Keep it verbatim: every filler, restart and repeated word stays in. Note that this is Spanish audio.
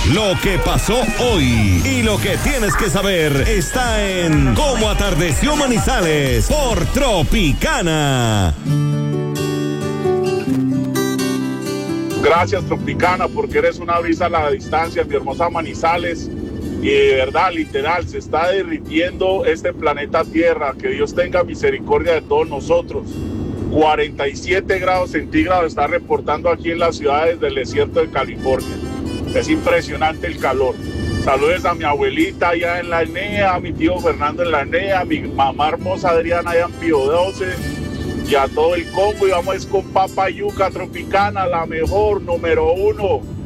Lo que pasó hoy y lo que tienes que saber está en Cómo Atardeció Manizales por Tropicana. Gracias, Tropicana, porque eres una brisa a la distancia, mi hermosa Manizales. Y de verdad, literal, se está derritiendo este planeta Tierra. Que Dios tenga misericordia de todos nosotros. cuarenta y siete grados centígrados está reportando aquí en las ciudades del desierto de California. Es impresionante el calor. Saludos a mi abuelita allá en la E N E A, a mi tío Fernando en la E N E A, a mi mamá hermosa Adriana allá en Pío doce y a todo el combo. Y vamos con Papa Yuca, Tropicana, la mejor, número uno.